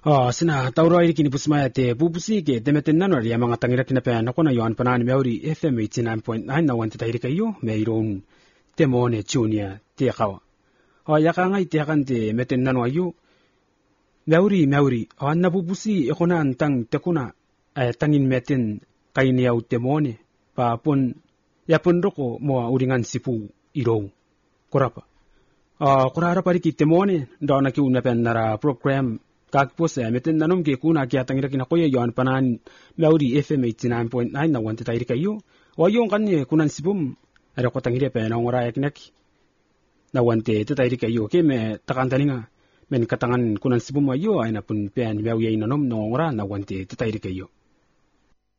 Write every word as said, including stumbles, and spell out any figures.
Ah, sina tauro iri kini pusmaya te bubusi ke temeten nanor ya mga tangira kina pa na kona yon panani meuri F M eighty-nine point nine na wante tairi kayo meiron temone junior te kawa. Ah, ya ka ngai te kan te meten nano ayu meuri meuri ah na bubusi e kona antang te kuna eh, tangin meten kaini au temone pa pun ya pun roko mo uringan sipu iro korapa. Ah, korara pari ki temone ndo na ki unapen nara program kakpos eh meten nanom ke kuna kya tangira kina koye yon panan meuri F M eighty-nine point nine na wante tairi kayo wa yon kan ye kunan sibum ada ko tangira pe na ngora yaknek na wante te tairi kayo ke me takantalinga men katangan kunan sibum ayo ay na pun pe an meuri nanom no ngora na wante te tairi kayo